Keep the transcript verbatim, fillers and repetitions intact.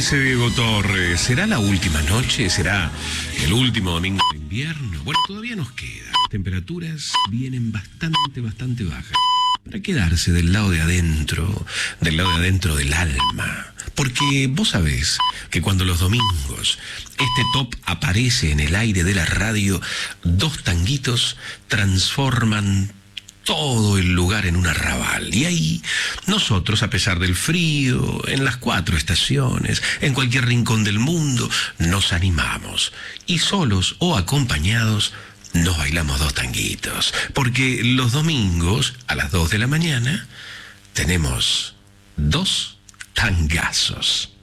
dice Diego Torres? ¿Será la última noche? ¿Será el último domingo de invierno? Bueno, todavía nos queda. Las temperaturas vienen bastante, bastante bajas. Para quedarse del lado de adentro, del lado de adentro del alma. Porque vos sabés que cuando los domingos este top aparece en el aire de la radio, dos tanguitos transforman todo el lugar en un arrabal. Y ahí nosotros, a pesar del frío, en las cuatro estaciones, en cualquier rincón del mundo, nos animamos. Y solos o acompañados, nos bailamos dos tanguitos. Porque los domingos, a las dos de la mañana, tenemos dos tangazos.